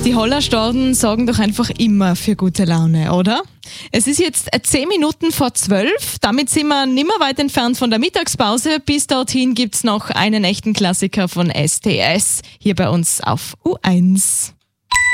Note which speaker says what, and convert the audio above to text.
Speaker 1: Die Hollerstauden sorgen doch einfach immer für gute Laune, oder? Es ist jetzt 10 Minuten vor 12. Damit sind wir nimmer weit entfernt von der Mittagspause. Bis dorthin gibt's noch einen echten Klassiker von STS hier bei uns auf U1.